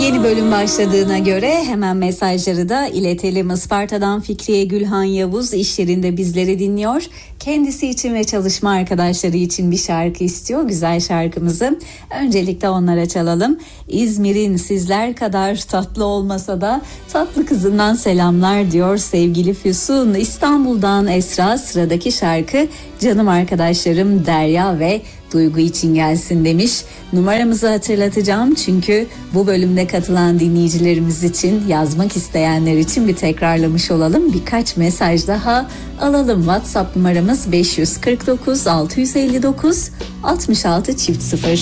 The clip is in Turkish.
Yeni bölüm başladığına göre hemen mesajları da iletelim. Isparta'dan Fikriye Gülhan Yavuz iş yerinde bizleri dinliyor. Kendisi için ve çalışma arkadaşları için bir şarkı istiyor. Güzel şarkımızı öncelikle onlara çalalım. İzmir'in sizler kadar tatlı olmasa da tatlı kızından selamlar diyor sevgili Füsun. İstanbul'dan Esra, sıradaki şarkı canım arkadaşlarım Derya ve Duygu için gelsin demiş. Numaramızı hatırlatacağım çünkü bu bölümde katılan dinleyicilerimiz için, yazmak isteyenler için bir tekrarlamış olalım. Birkaç mesaj daha alalım. WhatsApp numaramız 549 659 66 0.